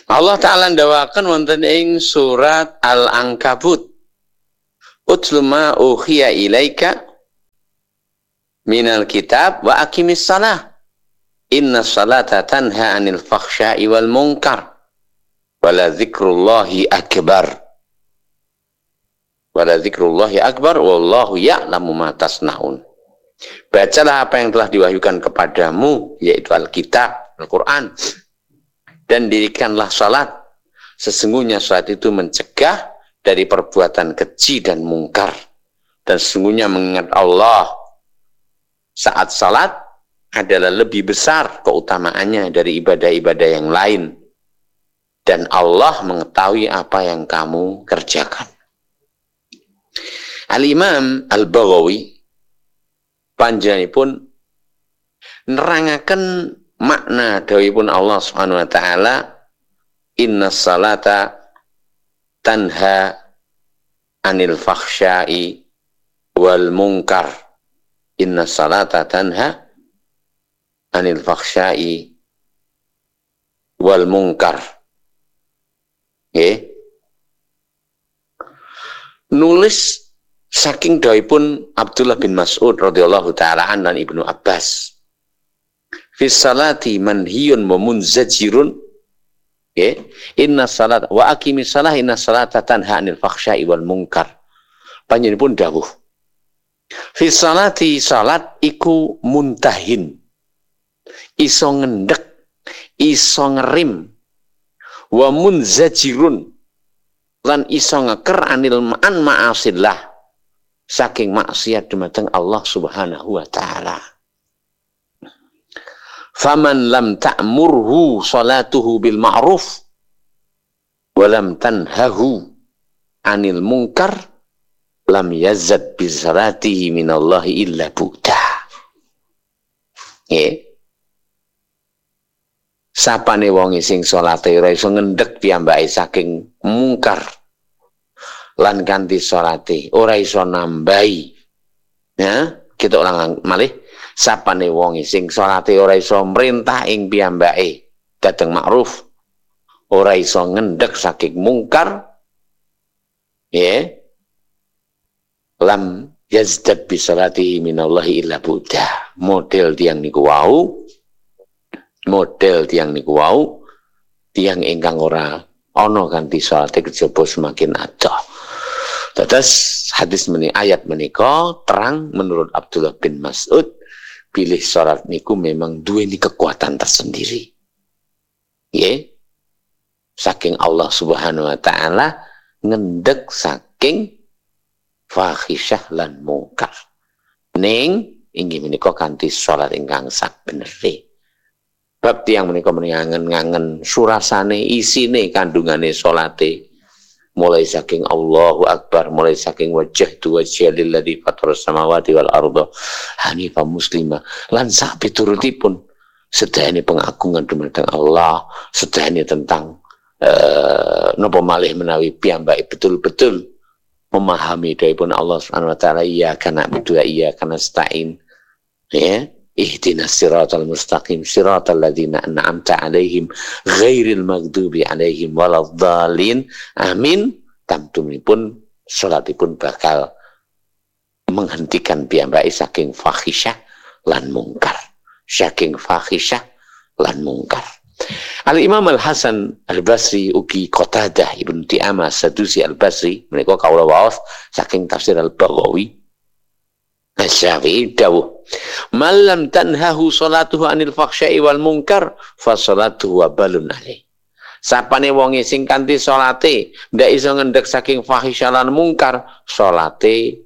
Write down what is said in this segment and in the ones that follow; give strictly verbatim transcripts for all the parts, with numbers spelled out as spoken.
Allah Ta'ala ndawakan wonten ing surat Al-Ankabut, utlu ma uhiya ilaika minal kitab wa aqimis salah inna salata tanha anil fakhsya'i wal munkar wala dzikrullahi akbar wala dzikrullahi akbar wallahu ya'lamu ma tasnaun. Bacalah apa yang telah diwahyukan kepadamu, yaitu Alkitab, Al-Quran, dan dirikanlah salat. Sesungguhnya salat itu mencegah dari perbuatan keji dan mungkar, dan sesungguhnya mengingat Allah saat salat adalah lebih besar keutamaannya dari ibadah-ibadah yang lain, dan Allah mengetahui apa yang kamu kerjakan. Al-Imam Al-Baghawi panjenenganipun nerangaken makna dawuhipun Allah Subhanahu wa taala, inna salata tanha anil fakhsya'i wal munkar. Inna salata tanha anil fakhsya'i wal munkar. Nggih. Nulis saking dawuhipun Abdullah bin Mas'ud radhiyallahu taala an dan Ibnu Abbas, fi salati manhiyun wa munzajirun, okay. Inna salat wa aqimis salah inna salata tanha anil fakhsya'i wal munkar. Panjenenganipun dawuh, fi salati salat iku muntahin, iso ngendek, iso ngerim, wa munzajirun, lan iso ngeker anil ma'an ma'asillah, saking maksiat dumateng Allah Subhanahu wa taala. Faman lam ta'murhu salatuhu bil ma'ruf wa lam tanhahu anil munkar lam yazad bi salatihi minallahi illa bu'da. Nggih. Sapane wong sing salate ora iso ngendhek piyambake saking mungkar, lan ganti salate ora iso nambahi, ya kita ulang malih, sapane wong sing salate ora iso mrentah ing piyambake dhateng ma'ruf, ora iso ngendhek saking mungkar, ya lam yazdad bi salatihi minallahi illa buddha. Model tiang niku wau, model tiang niku wau, tiang ingkang ora ana ganti salate kejaba semakin adoh. Tetes hadis meni ayat menika terang menurut Abdullah bin Mas'ud, pilih salat niku memang duweni kekuatan tersendiri. Nggih. Saking Allah Subhanahu wa taala ngendhek saking fahisyah lan mungkar. Ning inggih menika kanthi salat ingkang sak benere. Bab tiyang menika mengangen-angen surasane, isine, kandungane salate. Mulai saking Allahu Akbar, mulai saking wajah tu wajah lilladzi fataras samawati wal arda hanifan muslima, lan sak piturutipun sedayane pengagungan dumateng Allah, sedayane tentang uh, napa malih menawi piyambake betul-betul memahami dawuhipun Allah Subhanahu wa taala, iyyaka na'budu wa iyyaka nasta'in, ya, ihdinas siratal mustaqim siratal ladzina an'amta 'alaihim ghairil maghdubi 'alaihim waladdallin. Amin. Tamtumipun salatipun bakal menghentikan piyambake saking fahisyah lan mungkar, saking fahisyah lan mungkar. Al-Imam Al-Hasan Al-Basri ugi Qatadah Ibnu Di'amah Sadusi Al-Basri menika kawula waos saking tafsir Al-Baghawi, Asy-Syafi'i dawuh, malam tanhahu salatuhu anil fakhsya'i wal munkar fa salatuhu wabalun alaih. Sapane wonge sing kanthi salate ndak iso ngendhek saking fahisyah lan mungkar, salate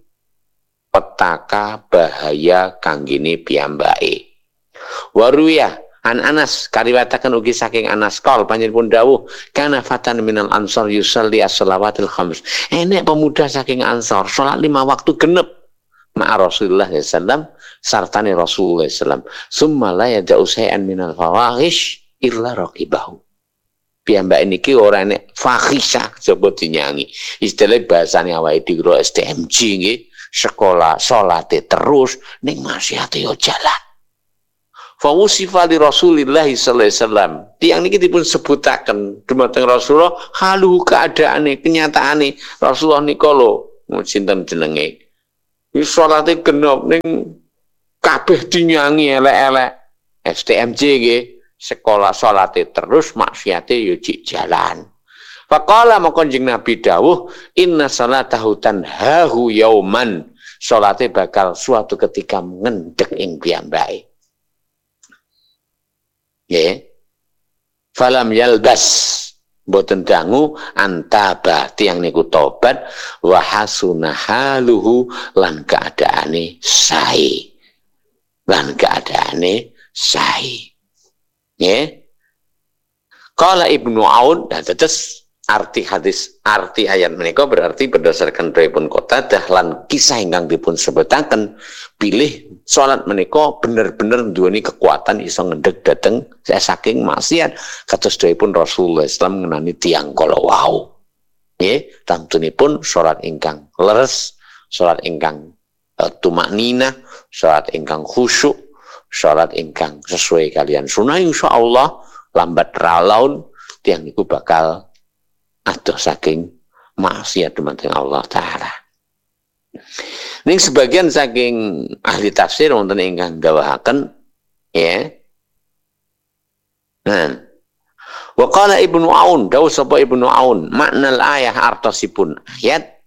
petaka bahaya kanggene piyambake. Waruya an Anas kariwataken ugi saking Anas qol panjenenganipun dawuh, kana fatan minal ansar yusalli as-salawatil khams. Enek pemuda saking Ansar salat lima waktu genep ma'a Rasulullah sallallahu alaihi wasallam, sartane Rasulullah sallallahu alaihi wasallam, summa la yada'u shay'an minal fawahish illa raqibahu. Piyambak niki ora nek fahisyah coba dinyanyi. Istilah bahasane awake dhewe S T M J nggih, sekolah salate terus ning maksiate yo jalan. Fa wusifa li Rasulillah sallallahu alaihi wasallam. Tiang niki dipun sebutaken dumateng Rasulullah halu keadaane, kenyataane Rasulullah nika lho sinten jenenge. Iki salate genep ning kabeh dinyangi elek-elek. S T M J nggih, sekolah salate terus maksiate yo cik jalan. Faqala maka Kanjeng Nabi dawuh inna salatahu tanhahu yauman. Salate bakal suatu ketika ngendhek ing piyambake. Ya, falam yalbas boten dangu antaba tiang niku tobat wa hasuna haluhu lan keadaane sae lan keadaane sae. Ya, qala Ibnu Aun dan tetes arti hadis arti ayat menika berarti berdasarkan pripun kota dahlan kisah ingkang dipun sebutaken pilih salat menika bener-bener nduweni kekuatan iso ngendhek dhateng saking maksiat kados dawuhipun Rasulullah Islam ngenani tiyang kala wau. Nggih, tamtunipun salat ingkang leres, salat ingkang uh, tumakninah, salat ingkang khusyuk, salat ingkang sesuai kalian sunah insyaallah lambat ralaun tiyang niku bakal adoh saking maksiat dumateng Allah taala. Ning sebagian saking ahli tafsir wonten ingkang dawahaken ya. Nah, wa qala Ibnu Aun, dawuh sapa Ibnu Aun, makna ayat artosipun ayat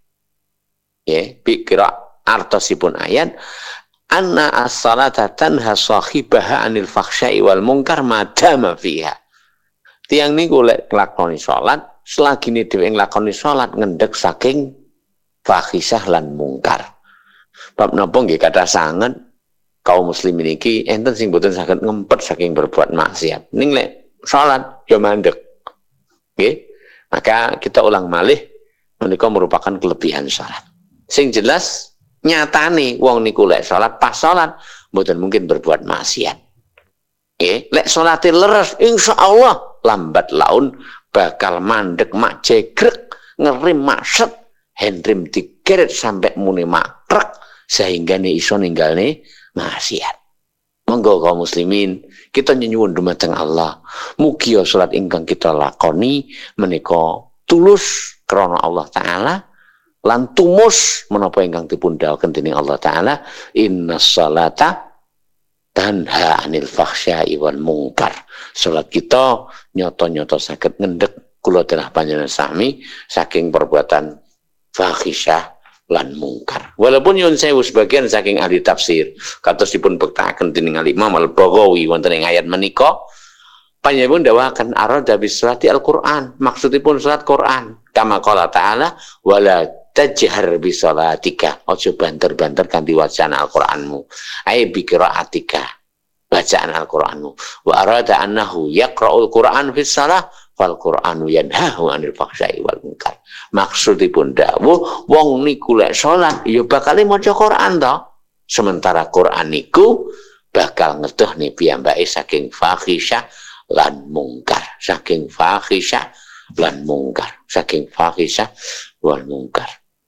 ya, pikira artosipun ayat anna as-salata tanha sahibaha anil fakhsya'i wal munkar madama fiha. Tiang niku lek nglakoni salat selagi ini dhewe nglakoni salat ngendhek saking fahisah lan mungkar. Bab napa nggih kathah sanget kaum muslimin iki enten sing boten saged ngempet saking berbuat maksiat. Ning lek salat yo mandek. Nggih. Maka kita ulang malih menika merupakan kelebihan salat. Sing jelas nyatane wong niku lek salat pas salat boten mungkin berbuat maksiat. Nggih, lek salate leres insyaallah lambat laun bakal mandek mak jegrek ngerim maset hendrim digeret sampai muni makrek sehingga nih iso ninggalne maksiat. Monggo kaum muslimin kita nyuwun dumateng Allah mugi salat ingkang kita lakoni menika tulus krana Allah taala lan tumus menapa ingkang dipun dawuhaken dening Allah taala innas salata tanha anil fakhsya'i wal munkar. Salat kita nyoto-nyoto saged ngendhek kula telah panjenengan sami saking perbuatan fahisyah lan mungkar. Walaupun nyuwun sewu sebagian saking ahli tafsir kados dipun bektaken dening Imam Al-Baghawi wonten ing ayat menika panjenengan dawahaken arada bis salati al-Qur'an, maksudipun salat Qur'an. Kama qala ta'ala wala tajhar bi salatika, ojo banter-banter kanthi wacana Al-Qur'anmu. Ai bi qiraatika, bacaan Al-Qur'anmu. Wa arada annahu yaqra'ul Qur'an fis salah fal Qur'anu yanhahu 'anil fahsya'i wal munkar. Maksudipun dawuh wong niku lek salat ya bakal maca Qur'an to. Sementara Qur'an niku bakal ngedohne piyambake saking fahisyah lan mungkar, saking fahisyah lan mungkar, saking fahisyah wal munkar.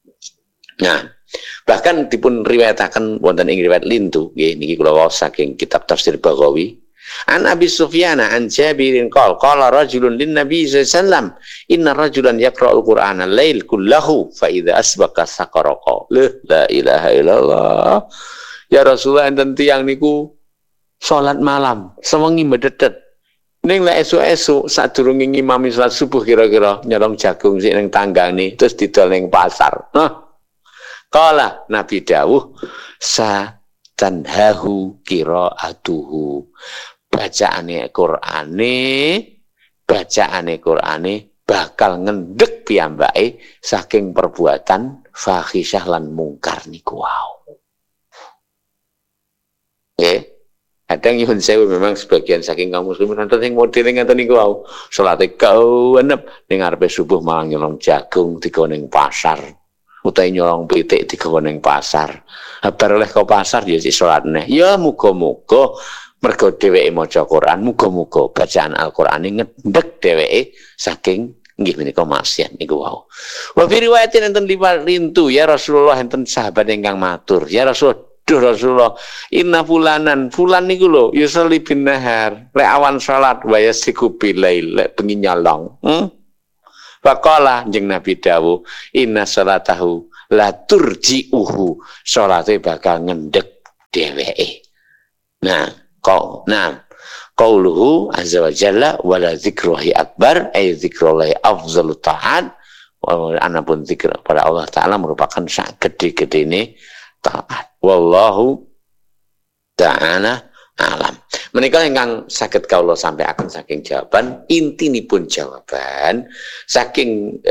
Nah, bahkan dipun riwayataken wonten ing riwayat lintu nggih niki kula waos saking kitab tafsir Baghawi an Abi Sufyan an Jabirin qol qala rajulun lin Nabi sallallahu alaihi wasallam inna rajulan yaqra'ul Qur'ana al-lail kullahu fa idza asbaqa saqaraqa la ilaha illallah. Ya Rasulullah enten tiyang niku salat malam sewengi mededet ning lek esuk-esuk sadurunge ngimami salat subuh kira-kira nyolong jagung sik ning tanggane terus didol ning pasar. Nah, kala Nabi dawuh sa tanhahu qiraatuhu, bacaane Qur'ane bacaane Qur'ane bakal ngendhek piyambake saking perbuatan fahisyah lan mungkar niku wau. Nggih, kadang nyuwun sewu memang sebagian saking kaum muslimin enten sing model ngeten niku wau, salate kawenep ning arepe subuh malah nyolong jagung digawa ning pasar. Utai nyolong pitik digawa ning pasar. Bar oleh ke pasar ya sik salat neh. Ya muga-muga mergo dheweke maca Quran, muga-muga bacaan Al-Qur'ane ngedhek dheweke saking nggih menika maksiat niku wau. Wa fi riwayatin enten liwat lintu ya Rasulullah enten sahabat ingkang matur, ya Rasul Duh Rasulullah, inna fulanan, fulan niku lho yusalli bin nahar, lek awan salat wa yasiku bilail, lek bengi nyolong. Hmm? Faqala jeung Nabi dawuh, inna salatahu la turji'uhu, salate bakal ngendhek dheweke. Nah, kau nah qauluhu azza wa jalla wala dzikrullahi akbar, ay dzikrullahi afdhalut ta'at. Anapun zikir pada Allah Ta'ala merupakan sak gede-gedene taat. Wallahu ta'ala alam. Menika ingkang saged kawula sampaiaken saking jawaban, intinipun jawaban saking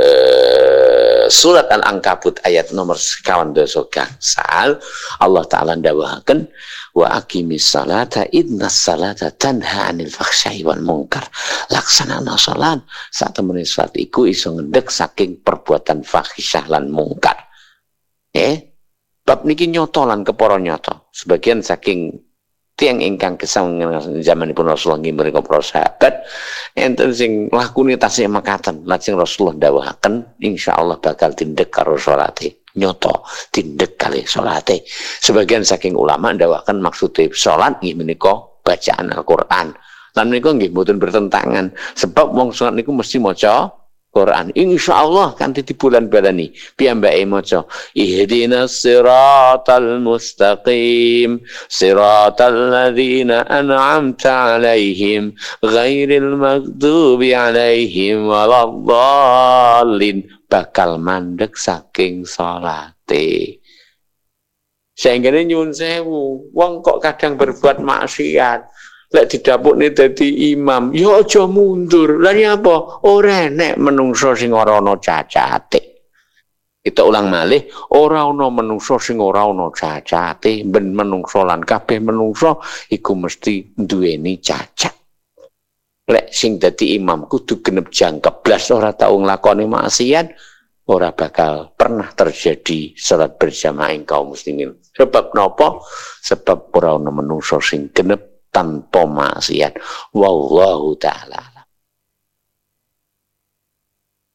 eh, surat Al-Ankabut ayat nomor sekawan doso gangsal, Allah Ta'ala ndawuhaken wa aqimis salata innas salata tanha 'anil fakhsya'i wal munkar. Laksanana salat sak temene salat iku iso ngendhek saking perbuatan fahisyah lan mungkar. Eh, bab niki nyoto lan kepara nyoto. Sebagian saking tiang ingkang kesawangan zamanipun Rasulullah nggih mriku para sahabat enten sing lakune tasih mekaten, lajeng Rasulullah dawuhaken insyaallah bakal tindek karo salate. Nyoto tindek kali salate. Sebagian saking ulama ndawuhaken maksude salat nggih menika bacaan Al-Qur'an. Lan menika nggih mboten bertentangan sebab wong salat niku mesti maca Quran. Insyaallah kanthi di bulan balani piyambake maca ihdinas siratal mustaqim siratal ladzina an'amta 'alaihim ghairil maghdubi 'alaihim waladdallin, bakal mandek saking salate. Sehingga nyuwun sewu, wong kok kadang berbuat maksiat, lek didapukne dadi imam, ya aja mundur. Lah apa? Ora enek menungso sing ora ana cacate. Kita ulang malih, ora ana menungso sing ora ana cacate, ben menungso lan kabeh menungso iku mesti duweni cacat. Lek sing dadi imam kudu genep jangkep blas ora tau nglakoni maksiat, ora bakal pernah terjadi salat berjamaah ing kaum muslimin. Sebab napa? Sebab ora ana menungso sing genep tanpa maksiat. Wallahu ta'ala.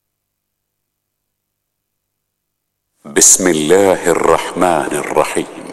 Bismillahirrahmanirrahim.